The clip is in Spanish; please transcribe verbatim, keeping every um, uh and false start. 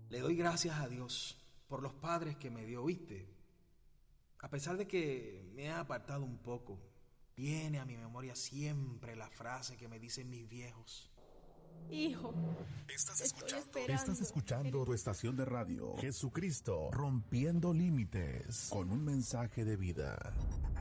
Le doy gracias a Dios por los padres que me dio, ¿viste? A pesar de que me he apartado un poco, viene a mi memoria siempre la frase que me dicen mis viejos. Hijo, Estás estoy escuchando, esperando. estás escuchando tu estación de radio, Jesucristo, rompiendo límites, con un mensaje de vida.